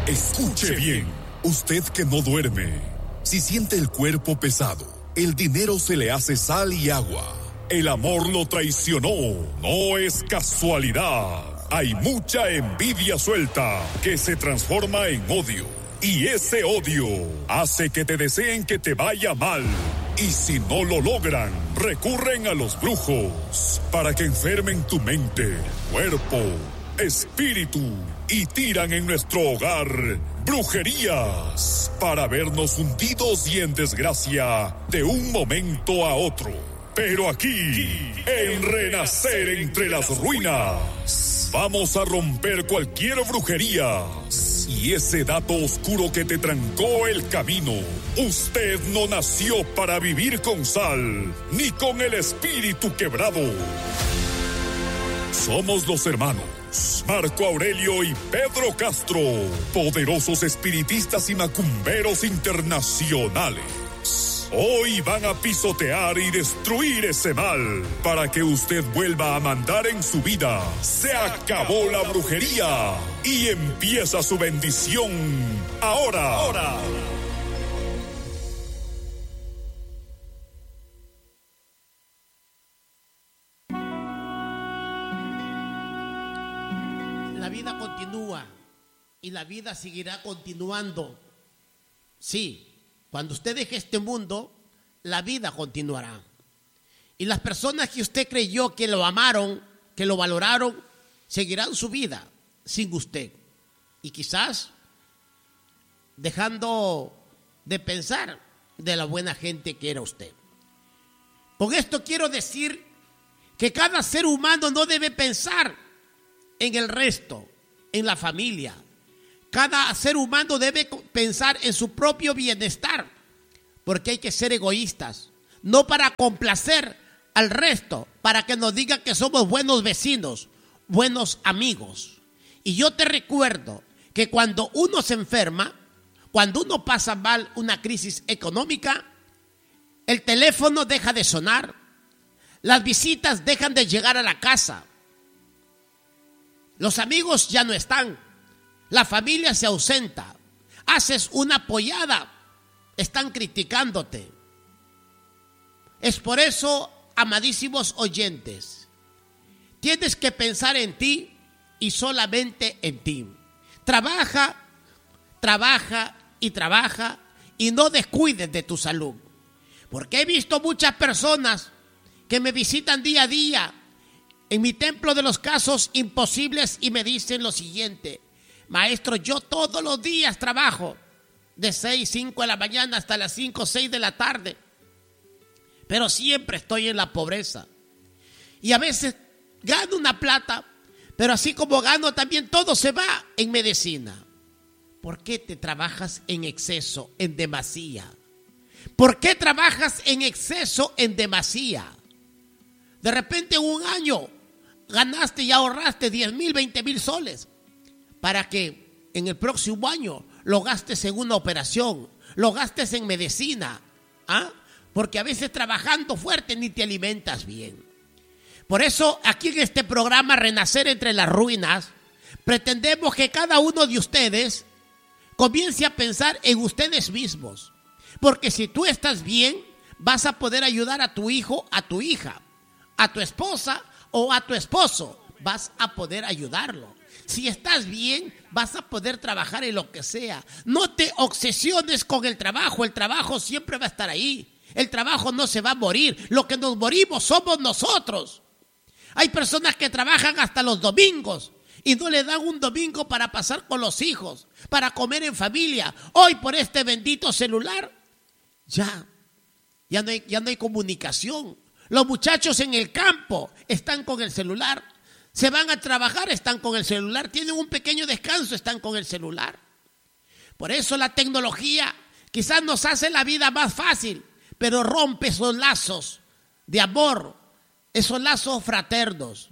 Escuche bien, usted que no duerme. Si siente el cuerpo pesado, el dinero se le hace sal y agua, el amor lo traicionó, no es casualidad. Hay mucha envidia suelta que se transforma en odio. Y ese odio hace que te deseen que te vaya mal. Y si no lo logran, recurren a los brujos para que enfermen tu mente, cuerpo, espíritu y tiran en nuestro hogar brujerías para vernos hundidos y en desgracia de un momento a otro. Pero aquí, en Renacer entre las ruinas, vamos a romper cualquier brujería y ese dato oscuro que te trancó el camino. Usted no nació para vivir con sal, ni con el espíritu quebrado. Somos los hermanos Marco Aurelio y Pedro Castro, poderosos espiritistas y macumberos internacionales. Hoy van a pisotear y destruir ese mal para que usted vuelva a mandar en su vida. Se acabó la brujería y empieza su bendición ahora. La vida continúa y la vida seguirá continuando. Sí. Cuando usted deje este mundo, la vida continuará. Y las personas que usted creyó que lo amaron, que lo valoraron, seguirán su vida sin usted. Y quizás dejando de pensar de la buena gente que era usted. Con esto quiero decir que cada ser humano no debe pensar en el resto, en la familia. Cada ser humano debe pensar en su propio bienestar, porque hay que ser egoístas, no para complacer al resto, para que nos digan que somos buenos vecinos, buenos amigos. Y yo te recuerdo que cuando uno se enferma, cuando uno pasa mal una crisis económica, el teléfono deja de sonar, las visitas dejan de llegar a la casa, los amigos ya no están, la familia se ausenta, haces una pollada, están criticándote. Es por eso, amadísimos oyentes, tienes que pensar en ti y solamente en ti. Trabaja y no descuides de tu salud. Porque he visto muchas personas que me visitan día a día en mi templo de los casos imposibles y me dicen lo siguiente: maestro, yo todos los días trabajo de 5 de la mañana hasta las 5, 6 de la tarde, pero siempre estoy en la pobreza. Y a veces gano una plata, pero así como gano también todo se va en medicina. ¿Por qué te trabajas en exceso, en demasía? ¿Por qué trabajas en exceso, en demasía? De repente en un año ganaste y ahorraste 10,000, 20,000 soles. Para que en el próximo año lo gastes en una operación, lo gastes en medicina, porque a veces trabajando fuerte ni te alimentas bien. Por eso aquí en este programa Renacer entre las ruinas, pretendemos que cada uno de ustedes comience a pensar en ustedes mismos, porque si tú estás bien, vas a poder ayudar a tu hijo, a tu hija, a tu esposa o a tu esposo, vas a poder ayudarlo. Si estás bien, vas a poder trabajar en lo que sea. No te obsesiones con el trabajo siempre va a estar ahí. El trabajo no se va a morir, lo que nos morimos somos nosotros. Hay personas que trabajan hasta los domingos y no le dan un domingo para pasar con los hijos, para comer en familia. Hoy por este bendito celular, ya no hay comunicación. Los muchachos en el campo están con el celular. Se van a trabajar, están con el celular. Tienen un pequeño descanso, están con el celular. Por eso la tecnología quizás nos hace la vida más fácil, pero rompe esos lazos de amor, esos lazos fraternos.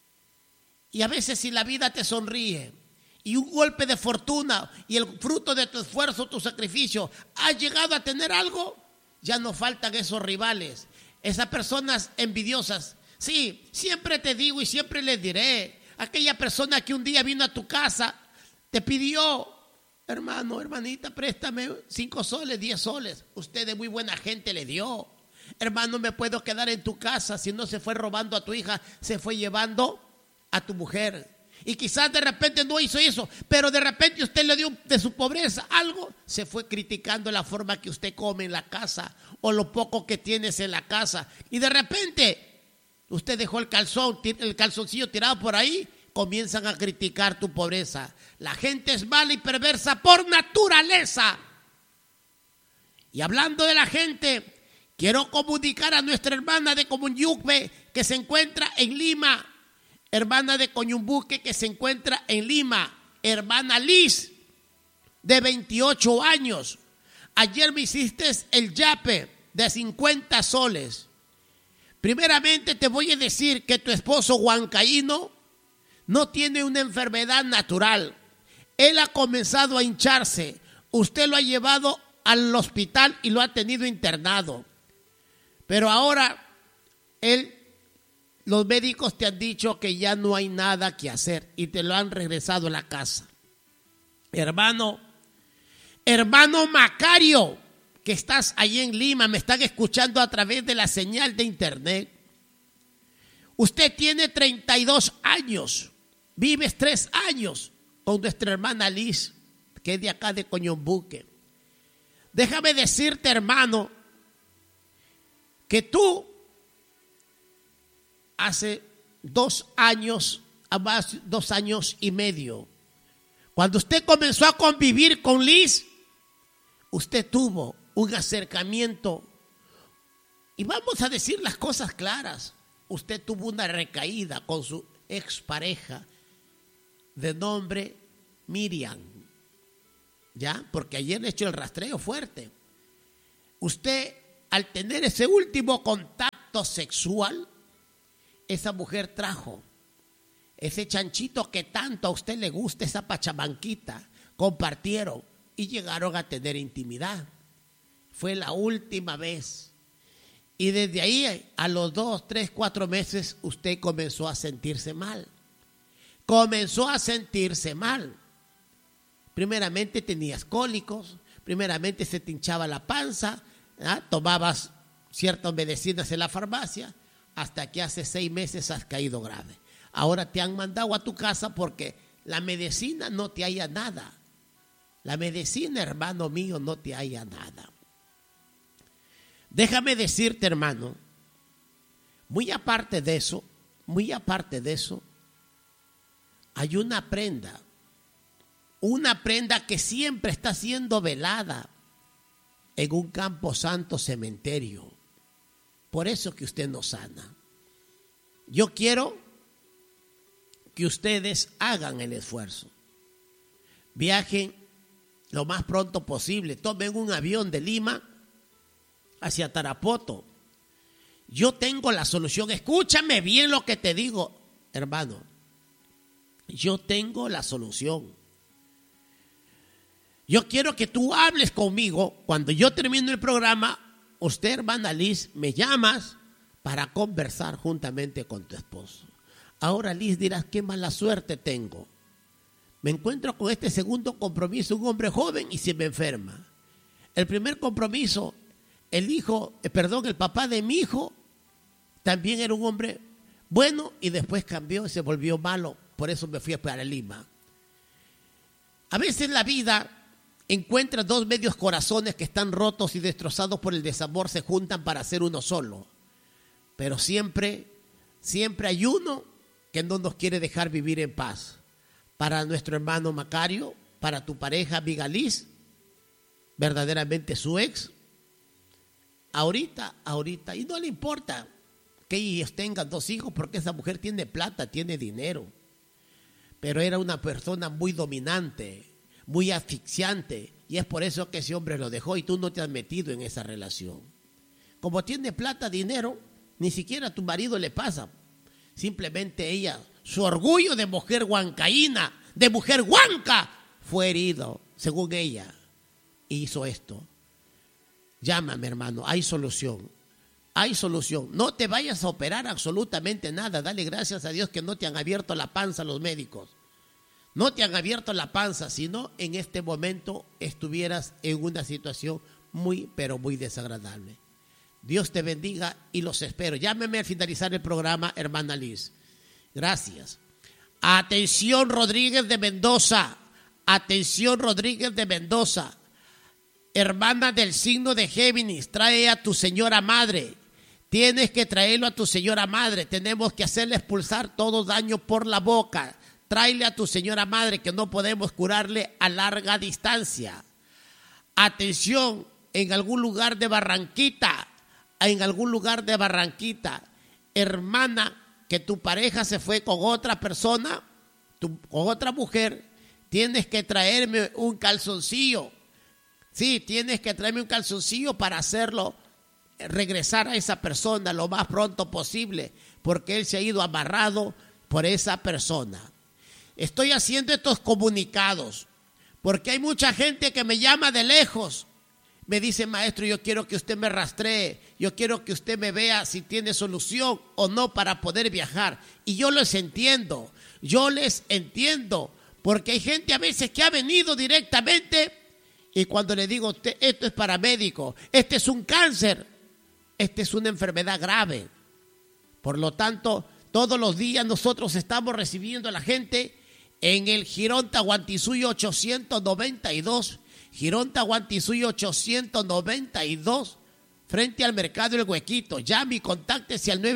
Y a veces si la vida te sonríe y un golpe de fortuna y el fruto de tu esfuerzo, tu sacrificio, has llegado a tener algo, ya no faltan esos rivales, esas personas envidiosas. Sí, siempre te digo y siempre les diré, aquella persona que un día vino a tu casa, te pidió hermano, hermanita, préstame 5 soles, 10 soles. Usted de muy buena gente le dio. Hermano, me puedo quedar en tu casa. Si no se fue robando a tu hija, se fue llevando a tu mujer. Y quizás de repente no hizo eso, pero de repente usted le dio de su pobreza algo. Se fue criticando la forma que usted come en la casa o lo poco que tienes en la casa. Y de repente usted dejó el calzoncillo tirado por ahí. Comienzan a criticar tu pobreza. La gente es mala y perversa por naturaleza. Y hablando de la gente, quiero comunicar a nuestra hermana de Comunyucbe que se encuentra en Lima, hermana de Coñumbuque que se encuentra en Lima, hermana Liz, de 28 años. Ayer me hiciste el yape de 50 soles. Primeramente te voy a decir que tu esposo Huancaíno no tiene una enfermedad natural. Él ha comenzado a hincharse. Usted lo ha llevado al hospital y lo ha tenido internado. Pero ahora los médicos te han dicho que ya no hay nada que hacer y te lo han regresado a la casa. Hermano Macario, que estás ahí en Lima, me están escuchando a través de la señal de internet. Usted tiene 32 años. Vives 3 años con nuestra hermana Liz, que es de acá de Coñumbuque. Déjame decirte, hermano, que tú hace 2 años, más 2 años y medio, cuando usted comenzó a convivir con Liz, usted tuvo un acercamiento, y vamos a decir las cosas claras, usted tuvo una recaída con su expareja de nombre Miriam, ¿ya? Porque ayer le echó el rastreo fuerte. Usted, al tener ese último contacto sexual, esa mujer trajo ese chanchito que tanto a usted le gusta, esa pachamanquita, compartieron y llegaron a tener intimidad. Fue la última vez. Y desde ahí, a los 2, 3, 4 meses, usted comenzó a sentirse mal. Comenzó a sentirse mal. Primeramente tenías cólicos, primeramente se te hinchaba la panza, ¿ah? Tomabas ciertas medicinas en la farmacia, hasta que hace 6 meses has caído grave. Ahora te han mandado a tu casa porque la medicina no te halla nada. La medicina, hermano mío, no te halla nada. Déjame decirte, hermano, muy aparte de eso, hay una prenda que siempre está siendo velada en un camposanto cementerio. Por eso que usted no sana. Yo quiero que ustedes hagan el esfuerzo. Viajen lo más pronto posible. Tomen un avión de Lima hacia Tarapoto. Yo tengo la solución. Escúchame bien lo que te digo, hermano. Yo tengo la solución. Yo quiero que tú hables conmigo. Cuando yo termine el programa, usted, hermana Liz, me llamas para conversar juntamente con tu esposo. Ahora, Liz, dirás, qué mala suerte tengo. Me encuentro con este segundo compromiso, un hombre joven y se me enferma. El primer compromiso, el papá de mi hijo, también era un hombre bueno y después cambió y se volvió malo. Por eso me fui para Lima. A veces la vida encuentra 2 medios corazones que están rotos y destrozados por el desamor, se juntan para hacer uno solo. Pero siempre hay uno que no nos quiere dejar vivir en paz. Para nuestro hermano Macario, para tu pareja amiga Liz, verdaderamente su ex, ahorita, y no le importa que ellos tengan 2 hijos porque esa mujer tiene plata, tiene dinero. Pero era una persona muy dominante, muy asfixiante, y es por eso que ese hombre lo dejó y tú no te has metido en esa relación. Como tiene plata, dinero, ni siquiera a tu marido le pasa. Simplemente ella, su orgullo de mujer huancaína, de mujer huanca, fue herido, según ella, y hizo esto. Llámame, hermano, hay solución. Hay solución. No te vayas a operar absolutamente nada. Dale gracias a Dios que no te han abierto la panza los médicos. no te han abierto la panza, sino en este momento estuvieras en una situación muy, pero muy desagradable. Dios te bendiga y los espero. Llámeme al finalizar el programa, hermana Liz. Gracias. Atención, Rodríguez de Mendoza. Atención, Rodríguez de Mendoza. Hermana del signo de Géminis, trae a tu señora madre. Tienes que traerlo a tu señora madre. Tenemos que hacerle expulsar todo daño por la boca. Tráele a tu señora madre, que no podemos curarle a larga distancia. Atención, en algún lugar de Barranquita, hermana, que tu pareja se fue con otra persona, con otra mujer, tienes que traerme un calzoncillo. Sí, tienes que traerme un calzoncillo para hacerlo regresar a esa persona lo más pronto posible, porque él se ha ido amarrado por esa persona. Estoy haciendo estos comunicados porque hay mucha gente que me llama de lejos. Me dice: maestro, yo quiero que usted me rastree, yo quiero que usted me vea si tiene solución o no para poder viajar. Y yo les entiendo, porque hay gente a veces que ha venido directamente y cuando le digo: usted, esto es paramédico, este es un cáncer, esta es una enfermedad grave. Por lo tanto, todos los días nosotros estamos recibiendo a la gente en el Girón Tahuantinsuyo 892, Girón Tahuantinsuyo 892, frente al mercado El Huequito. Llame y contáctese al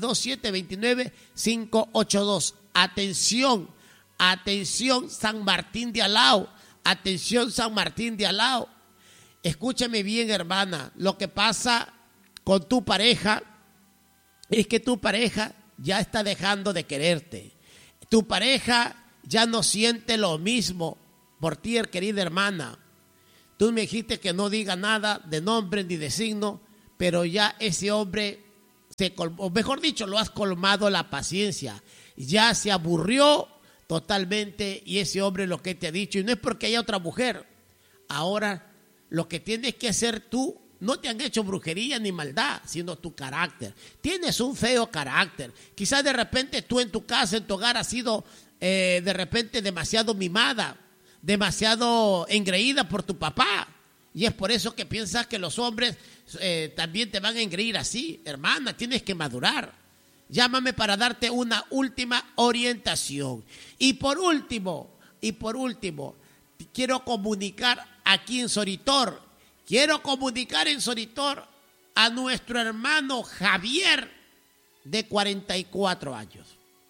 922-729-582. Atención, atención San Martín de Alao, atención San Martín de Alao. Escúchame bien, hermana, lo que pasa con tu pareja es que tu pareja ya está dejando de quererte. Tu pareja ya no siente lo mismo por ti, querida hermana. Tú me dijiste que no diga nada de nombre ni de signo, pero ya ese hombre, o mejor dicho, lo has colmado la paciencia. Ya se aburrió totalmente y ese hombre lo que te ha dicho, y no es porque haya otra mujer. Ahora, lo que tienes que hacer tú, no te han hecho brujería ni maldad, sino tu carácter. Tienes un feo carácter. Quizás de repente tú en tu casa, en tu hogar, has sido de repente demasiado mimada, demasiado engreída por tu papá. Y es por eso que piensas que los hombres también te van a engreír así. Hermana, tienes que madurar. Llámame para darte una última orientación. Y por último, quiero comunicar aquí en Soritor. Quiero comunicar en Soritor a nuestro hermano Javier, de 44 años.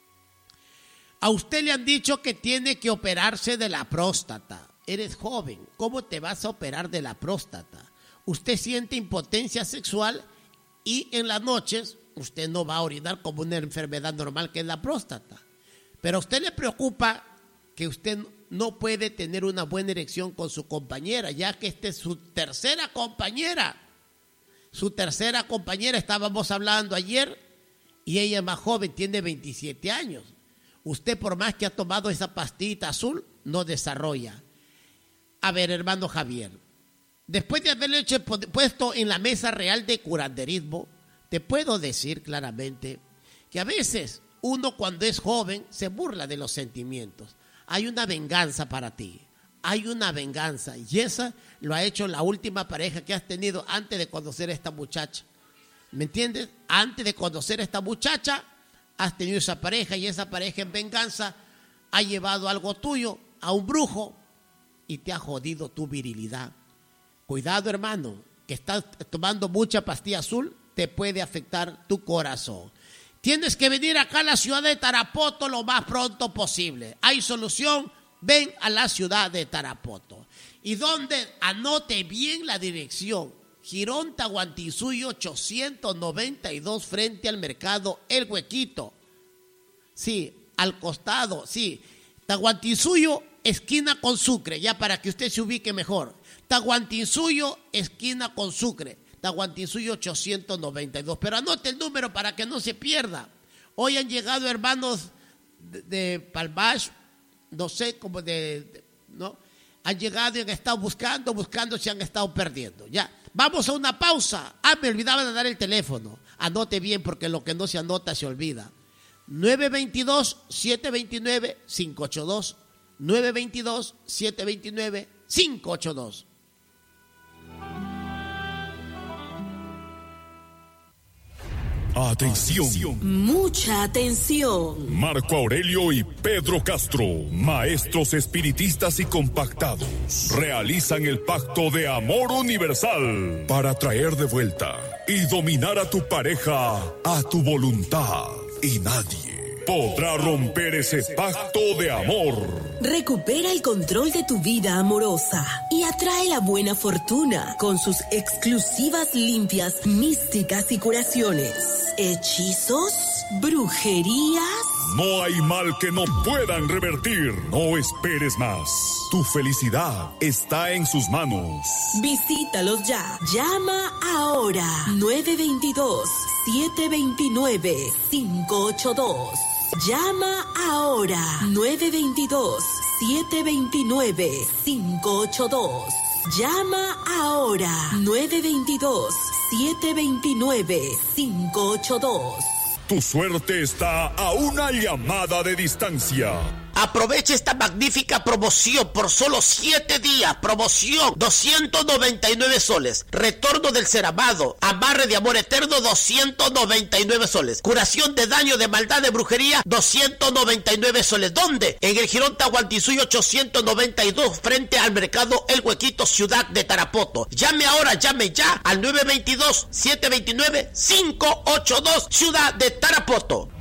A usted le han dicho que tiene que operarse de la próstata. Eres joven, ¿cómo te vas a operar de la próstata? Usted siente impotencia sexual y en las noches usted no va a orinar como una enfermedad normal que es la próstata. Pero a usted le preocupa que usted no puede tener una buena erección con su compañera, ya que esta es su tercera compañera. Su tercera compañera, estábamos hablando ayer, y ella es más joven, tiene 27 años. Usted, por más que ha tomado esa pastillita azul, no desarrolla. A ver, hermano Javier, después de haberle puesto en la mesa real de curanderismo, te puedo decir claramente que a veces uno, cuando es joven, se burla de los sentimientos. Hay una venganza para ti, hay una venganza, y esa lo ha hecho la última pareja que has tenido antes de conocer a esta muchacha. ¿Me entiendes? Antes de conocer a esta muchacha, has tenido esa pareja, y esa pareja en venganza ha llevado algo tuyo a un brujo y te ha jodido tu virilidad. Cuidado, hermano, que estás tomando mucha pastilla azul, te puede afectar tu corazón. Tienes que venir acá a la ciudad de Tarapoto lo más pronto posible. Hay solución, ven a la ciudad de Tarapoto. Y donde anote bien la dirección, Girón Tahuantinsuyo 892, frente al mercado El Huequito. Sí, al costado, sí. Tahuantinsuyo, esquina con Sucre, ya para que usted se ubique mejor. Tahuantinsuyo, esquina con Sucre. Tahuantinsuyo 892, pero anote el número para que no se pierda. Hoy han llegado hermanos de Palmach, no sé, como ¿no? Han llegado y han estado buscando, se han estado perdiendo. Ya, vamos a una pausa. Me olvidaba de dar el teléfono. Anote bien, porque lo que no se anota se olvida. 922-729-582. 922-729-582. Atención. Mucha atención. Marco Aurelio y Pedro Castro, maestros espiritistas y compactados, realizan el pacto de amor universal para traer de vuelta y dominar a tu pareja a tu voluntad. Y nadie podrá romper ese pacto de amor. Recupera el control de tu vida amorosa y atrae la buena fortuna con sus exclusivas limpias místicas y curaciones. ¿Hechizos? ¿Brujerías? No hay mal que no puedan revertir. No esperes más. Tu felicidad está en sus manos. Visítalos ya. Llama ahora. 922-729-582. Llama ahora. 922-729-582. Llama ahora. 922-729-582. Tu suerte está a una llamada de distancia. Aprovecha esta magnífica promoción por solo 7 días. Promoción 299 soles. Retorno del ser amado. Amarre de amor eterno 299 soles. Curación de daño, de maldad, de brujería 299 soles. ¿Dónde? En el Jirón Tahuantinsuyo 892 frente al mercado El Huequito, ciudad de Tarapoto. Llame ahora, llame ya al 922-729-582 ciudad de Tarapoto.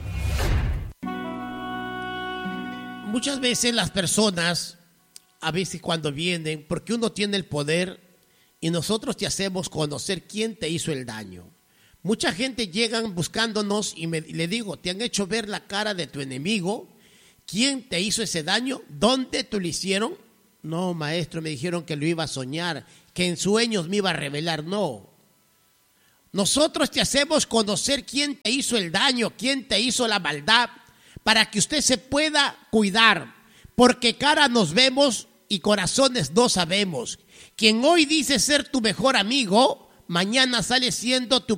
Muchas veces las personas, a veces cuando vienen, porque uno tiene el poder y nosotros te hacemos conocer quién te hizo el daño. Mucha gente llegan buscándonos y le digo, ¿te han hecho ver la cara de tu enemigo? ¿Quién te hizo ese daño? ¿Dónde te lo hicieron? No, maestro, me dijeron que lo iba a soñar, que en sueños me iba a revelar. No. Nosotros te hacemos conocer quién te hizo el daño, quién te hizo la maldad, para que usted se pueda cuidar, porque cara nos vemos y corazones no sabemos. Quien hoy dice ser tu mejor amigo, mañana sale siendo tu